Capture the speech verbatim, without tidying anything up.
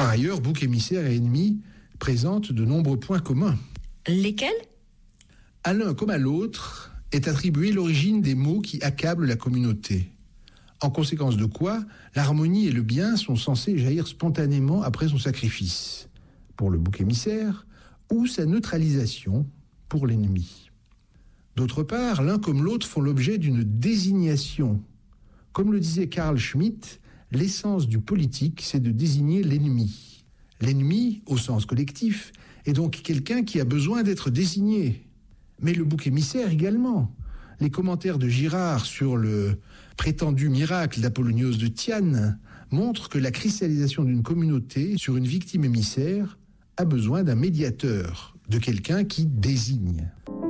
Par ailleurs, bouc émissaire et ennemi présentent de nombreux points communs. Lesquels ? À l'un comme à l'autre est attribuée l'origine des maux qui accablent la communauté. En conséquence de quoi, l'harmonie et le bien sont censés jaillir spontanément après son sacrifice, pour le bouc émissaire, ou sa neutralisation pour l'ennemi. D'autre part, l'un comme l'autre font l'objet d'une désignation. Comme le disait Carl Schmitt, l'essence du politique, c'est de désigner l'ennemi. L'ennemi, au sens collectif, est donc quelqu'un qui a besoin d'être désigné. Mais le bouc émissaire également. Les commentaires de Girard sur le prétendu miracle d'Apollonios de Tyane montrent que la cristallisation d'une communauté sur une victime émissaire a besoin d'un médiateur, de quelqu'un qui désigne.